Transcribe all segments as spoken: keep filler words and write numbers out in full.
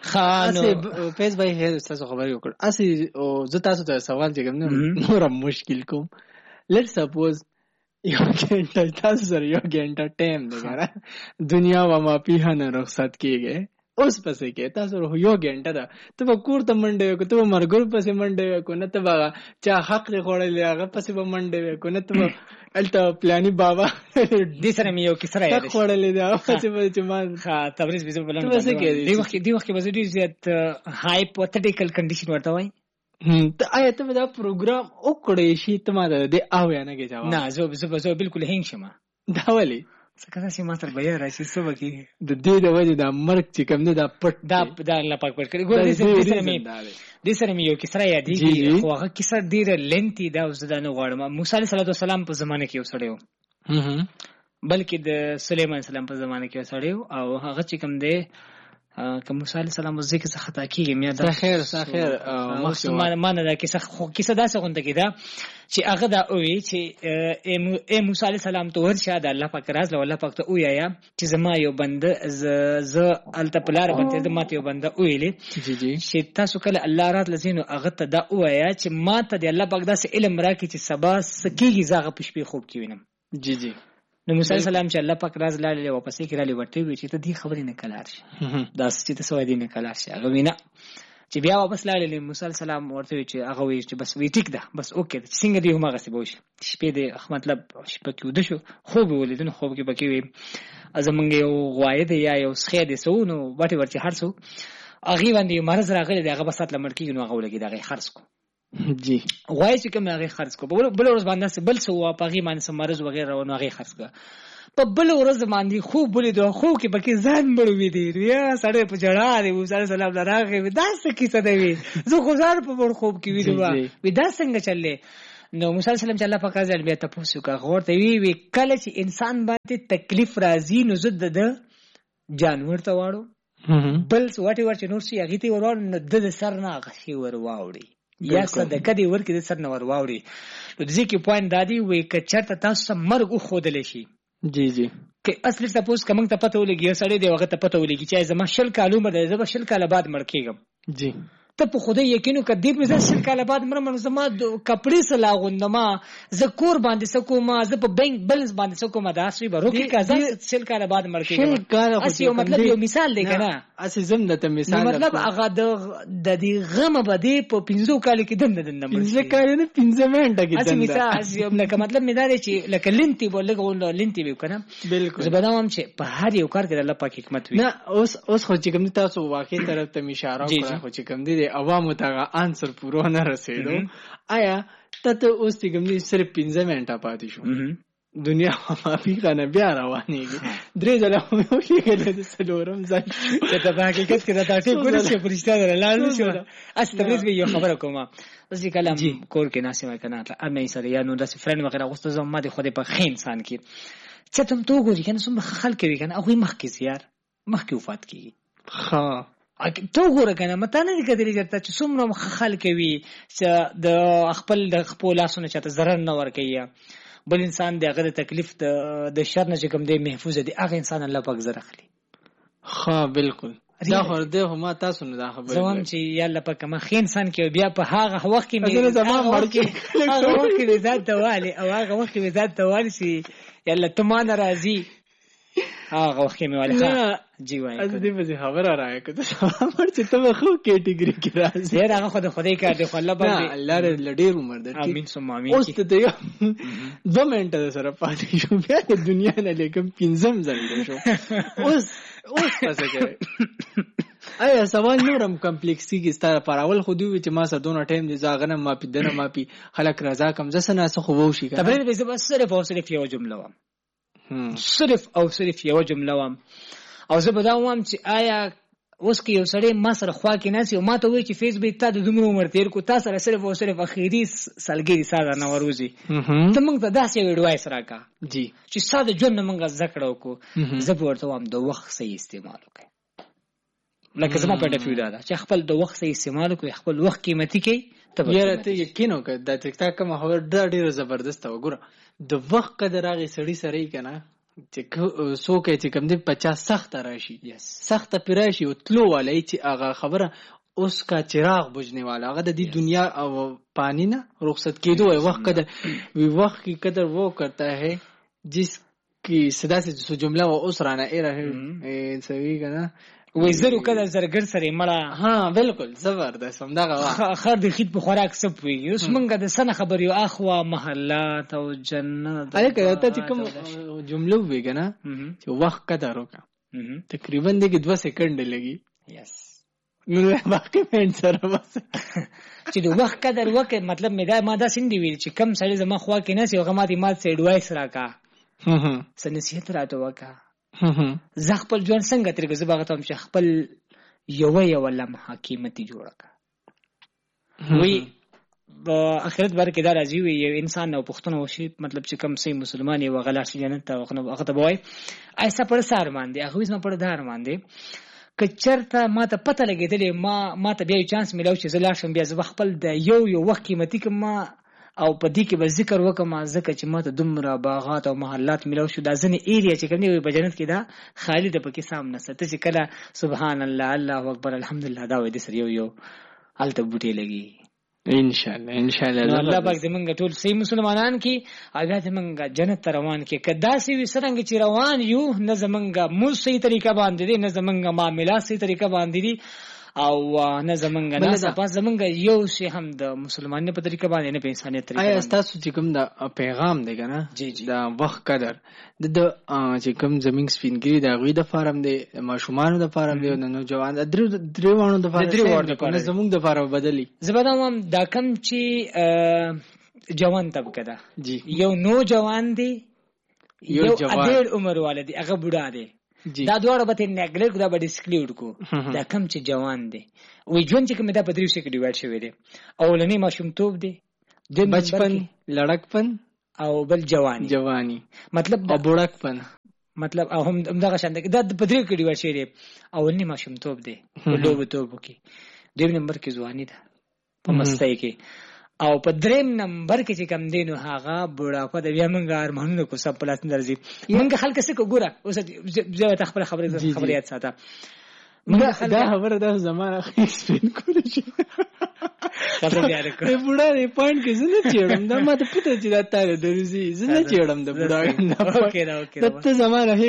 خانو فیس بای هر تاسو خبرې وکړ اسی او زه تاسو ته سوال چې کوم نور مشکل کوم لیټ سپوز یو ګنټه تاسو سره یو ګنټه ټایم دی ګره دنیا و ما پیه نه رخصت کیږي اوس پسې کې تاسو یو ګنټه ده ته کور ته منډه کو ته مرګور پسې منډه کو نه ته چا حق دی خوړلې هغه پسې به منډه کو نه ته الته پلاني بابا دې سره مې یو کیسه را یاد خوړلې ده پسې چې ما ها تبریز به بلند دی وخت دی وخت به زه زیات هایپوتیټیکل کنډیشن ورته وای ته آیا ته دا پروګرام وکړې شي ته ما ده او یا نه کې جواب نه زه زه بالکل هینګ شم دا ولی څنګه چې ما سره بیا راشي څه وکي د دې د وجه د مرګ چې کوم نه دا پټ دا دا الله پاک پټ کړی ګور دې سره مې دې سره مې یو کیسه یادېږي خو هغه کیسه ډیره لنتی دا اوس دا نه غواړم. موسی علیه السلام په زمانه کې وسړیو بلکې د سليمان السلام په زمانه کې وسړیو او هغه چې کوم دی که موسی علیه السلام ذکر څه خطا کیږي میا دا خیر خیر ما ما نه دا کیسه خو کیسه دا څه غونډه کیده چې هغه دا وی چې اے موسی علیه السلام ته ورشه د الله پاک راز له الله پاک ته ویا چې زما یو بنده ز الته پلار باندې د ماته یو بنده ویلې جی جی چې تاسو کله الله رات لزینو هغه ته دا ویا چې ماته د الله پاک داسې علم راکړي چې سبا سکیږي زغه پښپی خوب کې وینم. جی جی نو موسی علیہ السلام چې الله پاک راز لاړې واپس یې کړلې ورته وی چې ته دې خبرې نه کلار شي دا چې ته سوې دې نه کلار شي هغه وینا چې بیا واپس لاړې موسی علیہ السلام ورته وی چې هغه وی چې بس وی ټیک ده بس اوکې څنګه دی همغه سی بوش شپې دې مطلب شپه کې ود شو خوب ولیدنه خوب کې بکی وی ازمنګ یو غواید یا یو سخې دې سونو واټي ورچې هرڅو هغه باندې مرز راغلی دغه بسات لمړ کې نو هغه ولګي دغه خرڅ کو جی وای چې کوم هغه خرڅ کو بل بل ورځ باندې بل سو واپغي باندې سمرز وغیرہ نو هغه خرڅ کو په بل ورځ باندې خوب بلی دوه خو کې بکې ځان مړ وې دی یا سړی په جړا دی موسی علیه السلام راغی دا څه کیسه دی زه خو ځان په ور خوب کې ویلو وی دا څنګه چلې نو موسی علیه السلام چې الله پاک ځل بیا تاسو کا غور ته وی وی کله چې انسان باندې تکلیف راځي نو زد د جانور ته واړو بل واټي ورچ نور شي هغه ته ورور د سر نه غشي ور واوړي یا صدقه دی ورکې د سر نه ور واوړي نو د ځکه پوینټ دادی وی ک چرته تاسو مرګ خو دلې شي. جی جی که اصلي تاسو کوم ته پته ولګي سړی دی هغه ته پته ولګي چې زما شل کالو مده زما شل کاله بعد مړ کېږم. جی ته په خوده یقینو ک دې په شل کاله بعد مړ مړ زما کپڑے سلا غوندما ز کور باندې سکو ما ز په بانک بیلنس باندې سکو ما داسې به روکي کا ز شل کاله بعد مړ کېږم. شل کاله خو یو مطلب یو مثال دی کنه اسی زم ته مثال مطلب هغه د د دې غم بده په پنځو کال کې دند دند مړ پنځه کال نه پنځه منټه کې دند اسی مثال یو لکه مطلب مې دا دی چې لکه لنتی ولګول لنتی وي کنه بالکل زبردام چې په هر یو کار کې الله پاک حکمت وي. نه اوس اوس خو چې کوم تاسو واقعي طرف ته اشاره وکړه خو چې کوم دي عوامو ته انسر پورو نه رسیدو آیا ته اوس چې کوم دي صرف پنځه منټه پاتې شو دنیا مافي کنه بیا روانېږي درې ځله مې وکړل د سلورم ځل چې په حقیقت کې دا ټاټي ګورې چې پرشتہ درلاله شو اس تبریز به یو خبره کومه چې کلام کور کې ناسمه کنه امې سره یا نو د فرند وغیرہ غوسته زما د خوده په خین سان کې چې تم تو ګورې کنه سم خلک کوي کنه هغه مخ کې زیار مخ کې وفات کیږي ها تو ګوره کنه مته نه کېدلی چې چې څومره خلک کوي چې د خپل د خپل لاسونه چاته zarar نه ور کوي بل انسان د هغه تکلیف د شر نه کوم دی محفوظ دی هغه انسان الله پاک زر اخلي. ها بالکل دا خور دی هم تاسو نه دا خبره زموږ چې یا الله پاک ما خین انسان کې بیا په هغه وخت کې مې زما مړ کې هغه وخت کې ذات توالي او هغه وخت کې ذات توالي سي یا الله ته ما ناراضي هغه وخت کې مې والله جی وای از دې په خبره راځي که ته مړ چې ته خو کېټګری کې راځي زه هغه خو د خدای کار دی خو الله باندې الله لډیر عمر درکې امين ثم امين اوس ته یو دو منټه سره پاتې شو بیا د دنیا نه لیکم پنځم ځل شو اوس اوس څه کوي آیا سوال نورم کمپلیکسي کې ستاره پر اول خو دوی چې ما سره دونه ټایم دي زاغنه ما پی دنه ما پی خلک رضا کم زسه نه څه خو وو شي تبریر به زه بس صرف او صرف یو جمله وام صرف او صرف یو جمله وام او زه به دا وام چې آیا اوس کې یو سړی ما سره خوا کې ناسي او ما ته وایي چې فیسبوک ته د دومره عمر تیر کو تاسو سره صرف او صرف اخیری سالګری ساده نوروزي ته موږ ته داسې ویډوایس راکا جی چې ساده جون موږ ذکر وکړو زه ورته وام د وخت صحیح استعمال وکړئ لکه زما په ډیفیو دا چې خپل د وخت صحیح استعمال وکړئ خپل وخت قیمتي کړئ ته یاره ته یقین وکړه د ټیک ټاک کوم خبر ډېر ډېر زبردست وګوره د وخت قدر هغه سړی سره یې کنه چې څوک چې کوم دی پچاس سخت راشي سخت پی راشي او تلو والا چې هغه خبره اس کا چراغ بجھنے والا هغه د دې دنیا او پانی نه رخصت کېدو وي وخت قدر وی وخت کی قدر وہ کرتا ہے جس کی صدا سے جو جملہ وہ اس رانا اے رہے سوي کنه وې زرو کده زرګر سره مړه ها بالکل زبردست هم دا خر د خید په خوراک سپ وي اوس مونږه د سنه خبر یو اخوا محلات او جنت اې کته چې کوم جمله وي کنه چې وخت قدر وکړه تقریبا دغه دوه سکند لګي یس نو باقي پین سره بس چې د وخت قدر وکړه مطلب مې دا ماده سندې ویل چې کم سړی زما خوا کې نه سي هغه ماته مات سي اډوایس راکا سنسیت راته وکا زه خپل ژوند څنګه ترګه زه باغ ته چې خپل یو یو لمحه قیمتي جوړه کا وی اخرت بار کې دا راځي وي یو انسان او پښتون وشي مطلب چې کم سي مسلمان یو غلا شي جنت ته هغه ته وای ایسا پر سار مان دي هغه زما پر دار مان دي کچرته ما ته پته لګیدلې ما ما ته بیا چانس ملو چې زه لاشم بیا زه خپل د یو یو وخت قیمتي کما او په دې کې به ذکر وکم ځکه چې ما ته دومره باغات او محلات ملو شو دا ځنې ایریا چې کوم دی په جنت کې دا خالد په کې سامنے ست چې کله سبحان الله الله اکبر الحمدلله دا وې د سر یو یو الته بوټي لګي ان شاء الله ان شاء الله الله پاک دې موږ ټول سي مسلمانان کې هغه دې موږ جنت روان کې کدا سي وسرنګ چې روان یو نه زمونږه مو صحیح طریقه باندې دي نه زمونږه معاملات صحیح طریقه باندې دي او نه زمونږه نه پاس زمونږه یو شی هم د مسلمانانو په طریقه باندې نه په انسانيت طریقه آیا تاسو چې کوم د پیغام دی کنه دا وخت قدر د چې کوم زمینګ سپینګری دا غوی د فارم دی ماشومان د فارم دی نو جوان د دریوانو د فارم دی زمونږ د فارم بدلی زبردم دا کم چې جوان طبقه ده یو نو جوان دی یو ادیر عمر والدی هغه بوډا دی دا دوړ به تل نګلر کو دا به ډیسکلیډ کو دا کم چې جوان دی وی ژوند چې کوم دا په دریو شکل ډیوایډ شوی دی اولنی ماشومتوب دی د بچپن لړکپن او بل جوانی جوانی مطلب او بوډکپن مطلب هم دغه شان دی دا په دریو کې ډیوایډ شوی دی اولنی ماشومتوب دی په لوبتوب کې دویم نمبر کې ځوانی ده په مستۍ کې او په دریم نمبر کې چې کم دینو هغه بوډاپه د بیا منګ ارمانونو کو سب پلاس درځي منګ خلک څه کو ګوره اوس زه ته خبره خبره خبريات ساته منګ دا خبره د زمانه خېسپین کول شي خبره بیا راکړه په بوډا دی پوینټ کې زنه چېړم دا ماته پته چې دا تاره درځي زنه چېړم د بوډا اوکې دا اوکې ته زمانه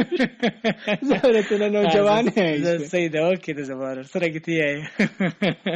هیڅ زه ته نو جوان هي صحیح دا اوکې د زمانه سره کیته